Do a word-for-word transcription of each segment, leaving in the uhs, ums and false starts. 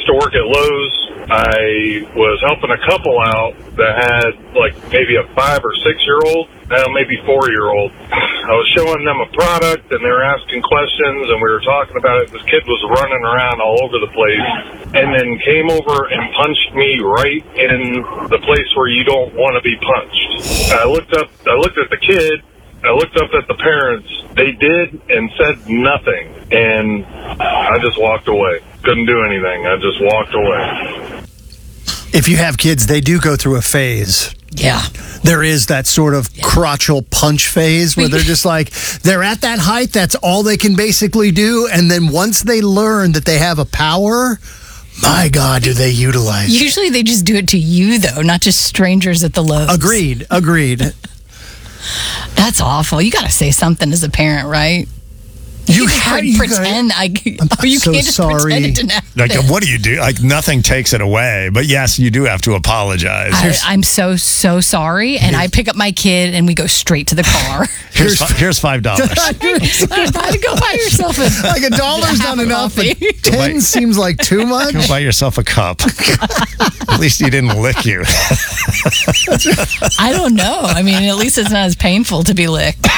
to work at Lowe's. I was helping a couple out that had like maybe a five or six year old, uh, maybe four year old. I was showing them a product and they were asking questions and we were talking about it. This kid was running around all over the place and then came over and punched me right in the place where you don't want to be punched. I looked up, I looked at the kid. I looked up at the parents. They did and said nothing. And I just walked away. Couldn't do anything. I just walked away. If you have kids, they do go through a phase. Yeah. There is that sort of yeah. crotchal punch phase where they're just like, they're at that height. That's all they can basically do. And then once they learn that they have a power, my God, do they utilize it. Usually they just do it to you, though, not just strangers at the Lowe's. Agreed. Agreed. That's awful. You got to say something as a parent, right? You, you can't you pretend. I, I'm you so can't just sorry. pretend it didn't happen. Like, what do you do? Like, nothing takes it away. But yes, you do have to apologize. I, I'm so, so sorry. And I pick up my kid and we go straight to the car. Here's, fi- here's five dollars. Buy go buy yourself a Like a dollar's not enough, but ten buy, seems like too much. Go buy yourself a cup. At least he didn't lick you. I don't know. I mean, at least it's not as painful to be licked.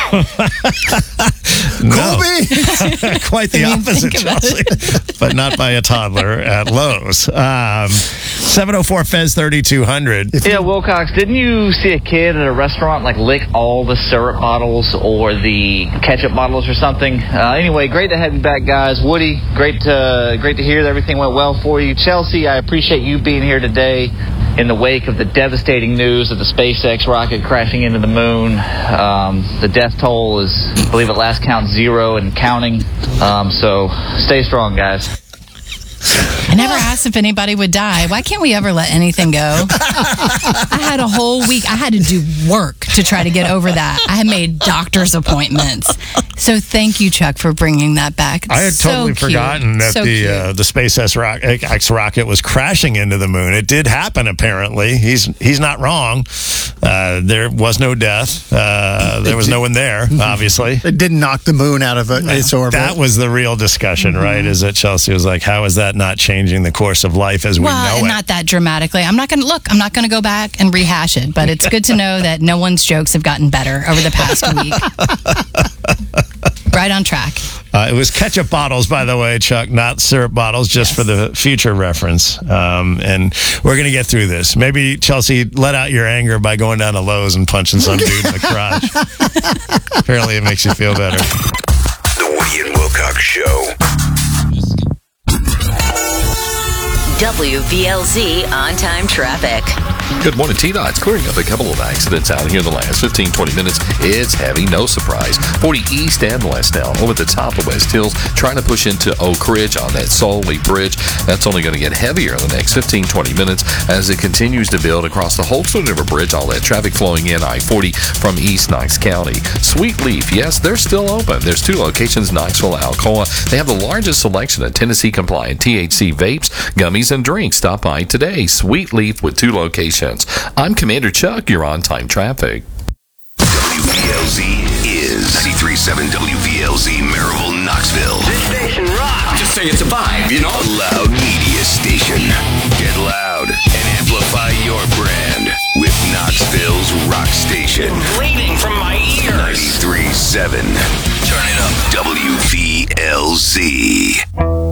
No. Quite the I mean, opposite, Chelsea. But not by a toddler at Lowe's. Um, seven oh four Fez thirty-two hundred. Yeah, Wilcox, didn't you see a kid at a restaurant like lick all the syrup bottles or the ketchup bottles or something? Uh, anyway, great to have you back, guys. Woody, great to, great to hear that everything went well for you. Chelsea, I appreciate you being here today in the wake of the devastating news of the SpaceX rocket crashing into the moon. Um, the death toll is, I believe at last count, zero and counting. Um, so stay strong, guys. I never asked if anybody would die. Why can't we ever let anything go? I had a whole week. I had to do work to try to get over that. I had made doctor's appointments. So thank you, Chuck, for bringing that back. It's I had so totally cute. forgotten that so the uh, the SpaceX rocket, X rocket was crashing into the moon. It did happen, apparently. He's he's not wrong. Uh, there was no death. Uh, there was no one there, obviously. It didn't knock the moon out of its orbit. That was the real discussion, mm-hmm. right? Is that Chelsea was like, how is that not changing the course of life as we well, know and it? Not that dramatically. I'm not going to look. I'm not going to go back and rehash it. But it's good to know that no one's jokes have gotten better over the past week. Right on track. Uh, it was ketchup bottles, by the way, Chuck, not syrup bottles, just yes. for the future reference. Um, and we're going to get through this. Maybe, Chelsea, let out your anger by going down to Lowe's and punching some dude in the crotch. Apparently it makes you feel better. The Woody and Wilcox Show. W V L Z on-time traffic. Good morning, T-Dot's clearing up a couple of accidents out here in the last fifteen, twenty minutes. It's heavy, no surprise. forty East and West down over the top of West Hills, trying to push into Oak Ridge on that Solely Bridge. That's only going to get heavier in the next fifteen, twenty minutes as it continues to build across the Holtzman River Bridge. All that traffic flowing in I forty from East Knox County. Sweet Leaf, yes, they're still open. There's two locations, Knoxville, Alcoa. They have the largest selection of Tennessee-compliant T H C vapes, gummies, and drinks. Stop by today. Sweet Leaf with two locations. I'm Commander Chuck. You're on time traffic. W V L Z is ninety-three point seven W V L Z Maryville, Knoxville. This station rocks. Just say it's a vibe, you know? Loud media station. Get loud and amplify your brand with Knoxville's rock station. Bleeding from my ears. ninety-three point seven. Turn it up. W V L Z.